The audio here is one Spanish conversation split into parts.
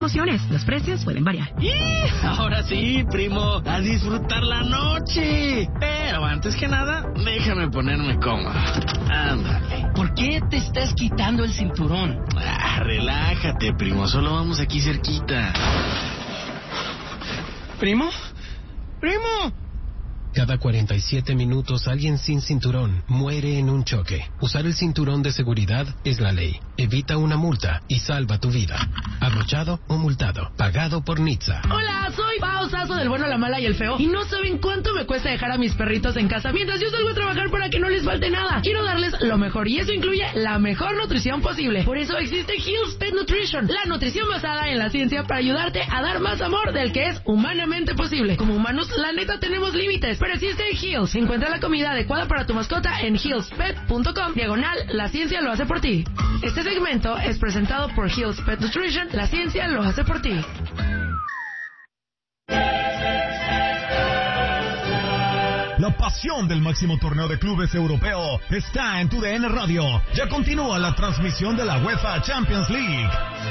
Promociones, los precios pueden variar. ¡Y! Ahora sí, primo, a disfrutar la noche. Pero antes que nada, déjame ponerme cómodo. Ándale. ¿Por qué te estás quitando el cinturón? Relájate, primo, solo vamos aquí cerquita. ¿Primo? ¡Primo! Cada 47 minutos alguien sin cinturón muere en un choque. Usar el cinturón de seguridad es la ley. Evita una multa y salva tu vida. Abrochado o multado. Pagado por NHTSA. Hola, soy Pao Sasso del Bueno, la Mala y el Feo. Y no saben cuánto me cuesta dejar a mis perritos en casa mientras yo salgo a trabajar para que no les falte nada. Quiero darles lo mejor y eso incluye la mejor nutrición posible. Por eso existe Hill's Pet Nutrition, la nutrición basada en la ciencia para ayudarte a dar más amor del que es humanamente posible. Como humanos, la neta tenemos límites, pero existe Hill's. Encuentra la comida adecuada para tu mascota en hillspet.com. La ciencia lo hace por ti. Este segmento es presentado por Hill's Pet Nutrition. La ciencia lo hace por ti. La pasión del máximo torneo de clubes europeo está en TUDN Radio. Ya continúa la transmisión de la UEFA Champions League.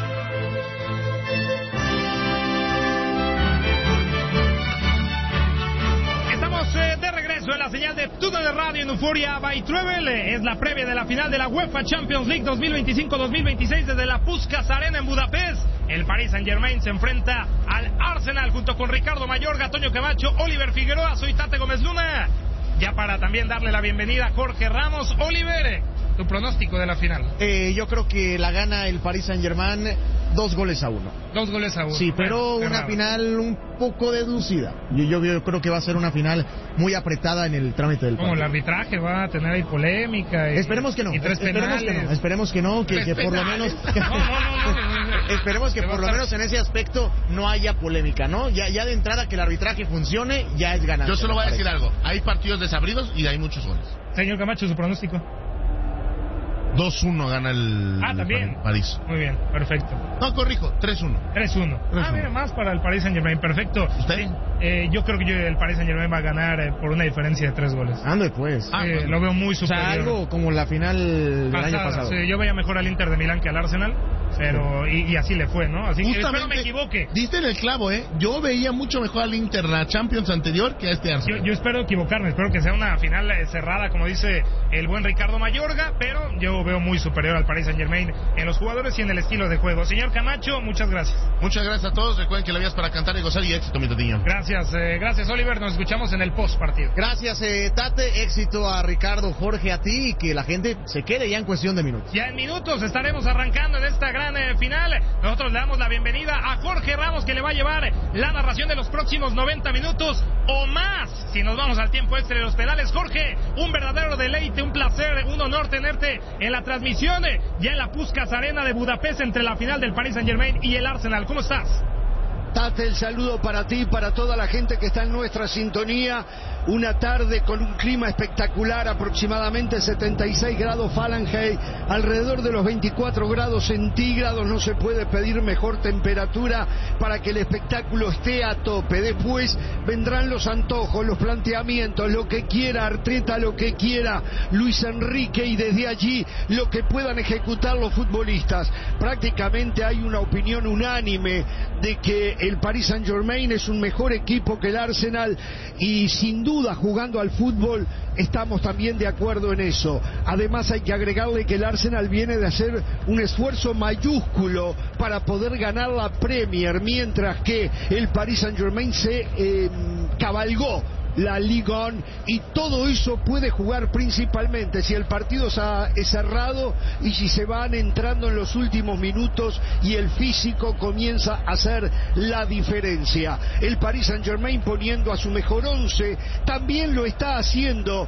De regreso en la señal de TUDN Radio en Euphoria by Travel. Es la previa de la final de la UEFA Champions League 2025-2026 desde la Puskás Arena en Budapest. El Paris Saint-Germain se enfrenta al Arsenal junto con Ricardo Mayorga, Toño Camacho, Oliver Figueroa. Soy Tate Gómez Luna. Ya para también darle la bienvenida a Jorge Ramos. Oliver, tu pronóstico de la final. Yo creo que la gana el Paris Saint-Germain 2-1. 2-1. Sí, pero una final un poco deducida. Yo creo que va a ser una final muy apretada en el trámite del partido. Como el arbitraje va a tener ahí polémica. Esperemos que no. Esperemos que no, que por lo menos... Esperemos que por lo menos en ese aspecto no haya polémica, ¿no? Ya de entrada que el arbitraje funcione, ya es ganancia. Yo solo voy a decir algo. Hay partidos desabridos y hay muchos goles. Señor Camacho, su pronóstico. 2-1 gana el también. París. Muy bien, perfecto. No, corrijo, 3-1. 3-1. Mira, más para el Paris Saint-Germain, perfecto. ¿Usted? Sí. Yo creo que el Paris Saint-Germain va a ganar por una diferencia de 3 goles. Ande pues. Lo veo muy superior. O sea, algo como la final del año pasado. Sí, yo veía mejor al Inter de Milán que al Arsenal, pero y así le fue, ¿no? Así que espero me equivoque. Diste en el clavo, ¿eh? Yo veía mucho mejor al Inter la Champions anterior que a este Arsenal. Yo espero equivocarme, espero que sea una final cerrada, como dice el buen Ricardo Mayorga, pero yo veo muy superior al Paris Saint-Germain en los jugadores y en el estilo de juego. Señor Camacho, muchas gracias. Muchas gracias a todos. Recuerden que la vida es para cantar y gozar y éxito, mi tatiño. Gracias Oliver. Nos escuchamos en el post partido. Gracias, Tate. Éxito a Ricardo, Jorge, a ti y que la gente se quede ya en cuestión de minutos. Ya en minutos estaremos arrancando en esta gran final. Nosotros le damos la bienvenida a Jorge Ramos, que le va a llevar la narración de los próximos 90 minutos o más. Si nos vamos al tiempo extra de los penales, Jorge, un verdadero deleite, un placer, un honor tenerte en la transmisión ya en la Puskás Arena de Budapest entre la final del Paris Saint-Germain y el Arsenal. ¿Cómo estás? Tate, el saludo para ti, para toda la gente que está en nuestra sintonía. Una tarde con un clima espectacular, aproximadamente 76 grados Fahrenheit, alrededor de los 24 grados centígrados. No se puede pedir mejor temperatura para que el espectáculo esté a tope. Después vendrán los antojos, los planteamientos, lo que quiera Arteta, lo que quiera Luis Enrique, y desde allí lo que puedan ejecutar los futbolistas. Prácticamente hay una opinión unánime de que el Paris Saint-Germain es un mejor equipo que el Arsenal, y sin duda jugando al fútbol estamos también de acuerdo en eso. Además hay que agregarle que el Arsenal viene de hacer un esfuerzo mayúsculo para poder ganar la Premier, mientras que el Paris Saint-Germain se cabalgó la Ligue 1, y todo eso puede jugar principalmente si el partido es cerrado y si se van entrando en los últimos minutos y el físico comienza a hacer la diferencia. El Paris Saint-Germain poniendo a su mejor 11, también lo está haciendo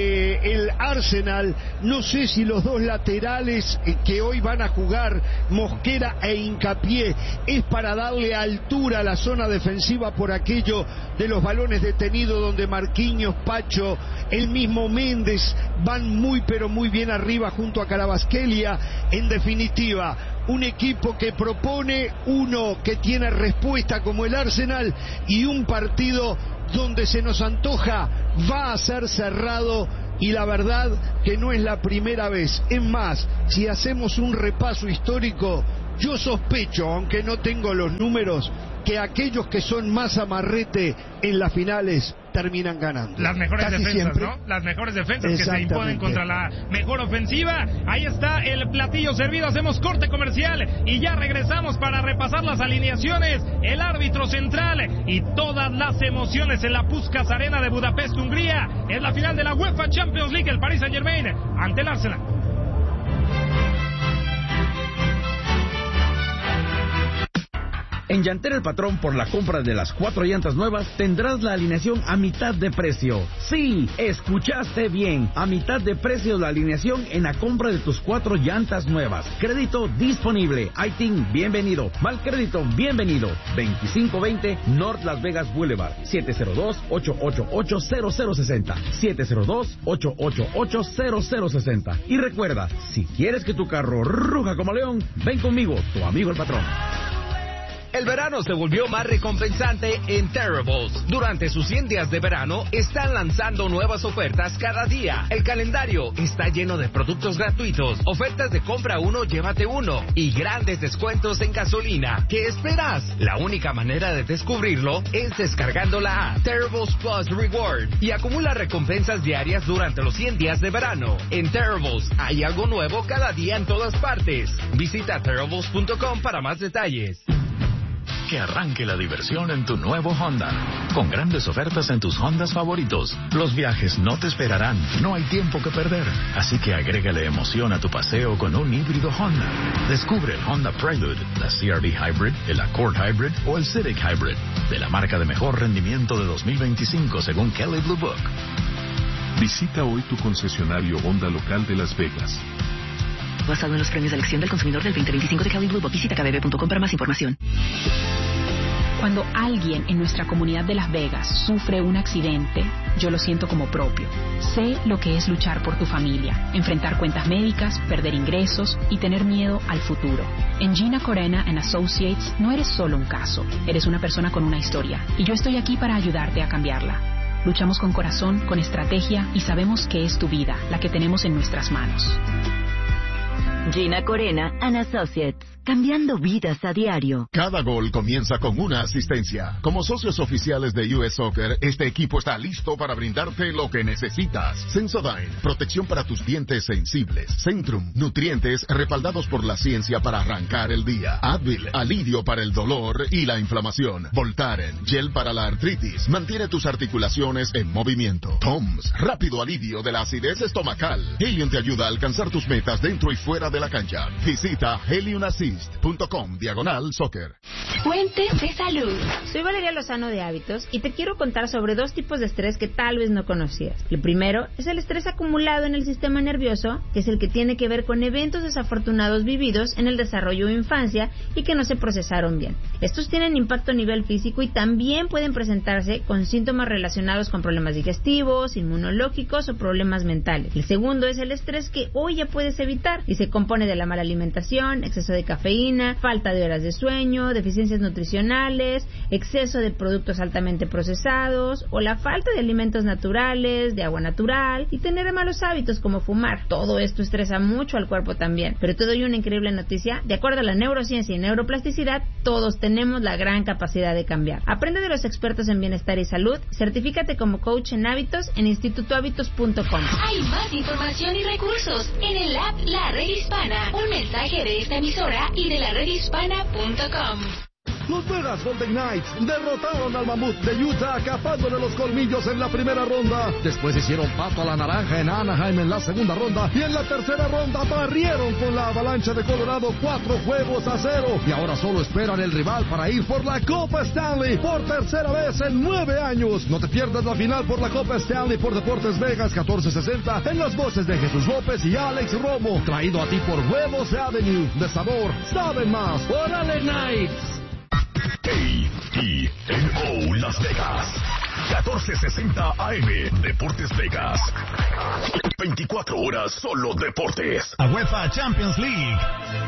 el Arsenal. No sé si los dos laterales que hoy van a jugar, Mosquera e Hincapié, es para darle altura a la zona defensiva por aquello de los balones detenidos, donde Marquinhos, Pacho, el mismo Méndez van muy pero muy bien arriba junto a Kvaratskhelia. En definitiva, un equipo que propone, uno que tiene respuesta como el Arsenal, y un partido donde se nos antoja va a ser cerrado, y la verdad que no es la primera vez. Es más, si hacemos un repaso histórico, Yo sospecho, aunque no tengo los números, que aquellos que son más amarrete en las finales terminan ganando. Las mejores Casi defensas, siempre. ¿no? Las mejores defensas que se imponen contra la mejor ofensiva. Ahí está el platillo servido. Hacemos corte comercial y ya regresamos para repasar las alineaciones, el árbitro central y todas las emociones en la Puskás Arena de Budapest, Hungría. Es la final de la UEFA Champions League, el Paris Saint-Germain ante el Arsenal. En Llantera El Patrón, por la compra de las 4 llantas nuevas, tendrás la alineación a mitad de precio. Sí, escuchaste bien. A mitad de precio la alineación en la compra de tus 4 llantas nuevas. Crédito disponible. ITIN, bienvenido. Mal crédito, bienvenido. 2520 North Las Vegas Boulevard. 702-888-0060. 702-888-0060. Y recuerda, si quieres que tu carro ruja como león, ven conmigo, tu amigo el patrón. El verano se volvió más recompensante en Terribles. Durante sus 100 días de verano, están lanzando nuevas ofertas cada día. El calendario está lleno de productos gratuitos, ofertas de compra uno, llévate uno, y grandes descuentos en gasolina. ¿Qué esperas? La única manera de descubrirlo es descargando la app Terribles Plus Reward y acumula recompensas diarias durante los 100 días de verano. En Terribles hay algo nuevo cada día en todas partes. Visita terribles.com para más detalles. Que arranque la diversión en tu nuevo Honda. Con grandes ofertas en tus Hondas favoritos. Los viajes no te esperarán, no hay tiempo que perder. Así que agrégale emoción a tu paseo con un híbrido Honda. Descubre el Honda Prelude, la CR-V Hybrid, el Accord Hybrid o el Civic Hybrid. De la marca de mejor rendimiento de 2025 según Kelley Blue Book. Visita hoy tu concesionario Honda local de Las Vegas. Basado en los premios de elección del consumidor del 2025 de Kelley Blue Book. Visita kbb.com para más información. Cuando alguien en nuestra comunidad de Las Vegas sufre un accidente, yo lo siento como propio. Sé lo que es luchar por tu familia, enfrentar cuentas médicas, perder ingresos y tener miedo al futuro. En Gina Corena & Associates no eres solo un caso, eres una persona con una historia y yo estoy aquí para ayudarte a cambiarla. Luchamos con corazón, con estrategia y sabemos que es tu vida la que tenemos en nuestras manos. Gina Corena & Associates, cambiando vidas a diario. Cada gol comienza con una asistencia. Como socios oficiales de US Soccer, este equipo está listo para brindarte lo que necesitas. Sensodyne, protección para tus dientes sensibles. Centrum, nutrientes respaldados por la ciencia para arrancar el día. Advil, alivio para el dolor y la inflamación. Voltaren, gel para la artritis, mantiene tus articulaciones en movimiento. Toms, rápido alivio de la acidez estomacal. Helium te ayuda a alcanzar tus metas dentro y fuera de la cancha. Visita heliumassist.com/soccer. Fuente de salud. Soy Valeria Lozano de Hábitos y te quiero contar sobre 2 tipos de estrés que tal vez no conocías. El primero es el estrés acumulado en el sistema nervioso, que es el que tiene que ver con eventos desafortunados vividos en el desarrollo o infancia y que no se procesaron bien. Estos tienen impacto a nivel físico y también pueden presentarse con síntomas relacionados con problemas digestivos, inmunológicos o problemas mentales. El segundo es el estrés que hoy ya puedes evitar y se compone de la mala alimentación, exceso de cafeína, falta de horas de sueño, deficiencias nutricionales, exceso de productos altamente procesados o la falta de alimentos naturales, de agua natural y tener malos hábitos como fumar. Todo esto estresa mucho al cuerpo también. Pero te doy una increíble noticia. De acuerdo a la neurociencia y neuroplasticidad, todos tenemos la gran capacidad de cambiar. Aprende de los expertos en bienestar y salud. Certifícate como coach en hábitos en institutohábitos.com. Hay más información y recursos en el app La Red Hispana. Un mensaje de esta emisora y de la redhispana.com. Los Vegas Golden Knights derrotaron al Mamut de Utah acapándole los colmillos en la primera ronda. Después hicieron pato a la naranja en Anaheim en la segunda ronda. Y en la tercera ronda barrieron con la Avalancha de Colorado 4-0. Y ahora solo esperan el rival para ir por la Copa Stanley por tercera vez en 9 años. No te pierdas la final por la Copa Stanley por Deportes Vegas 1460 en las voces de Jesús López y Alex Romo. Traído a ti por Huevos Avenue. De sabor, saben más. ¡Órale, Knights! KENO Las Vegas 1460 AM Deportes Vegas 24 horas solo deportes. La UEFA Champions League